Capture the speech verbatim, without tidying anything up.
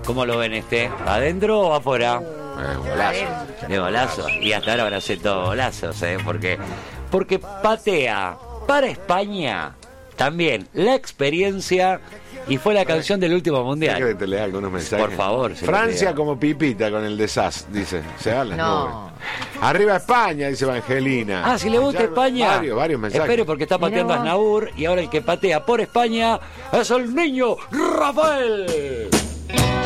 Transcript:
¿Cómo lo ven este? ¿Adentro o afuera? Eh, un golazo. De golazo. Y hasta ahora habrá sido todo golazos, ¿eh? Porque, porque patea para España también la experiencia y fue la canción del último mundial. ¿Quieres que te lea algunos mensajes? Por favor. Francia como Pipita con el desas, dice. Se da las No. nubes. Arriba España, dice Evangelina. Ah, si le gusta Ya, España. Varios, varios mensajes. Espere, porque está pateando a Mirá vos. Asnaur y ahora el que patea por España es el niño Rafael.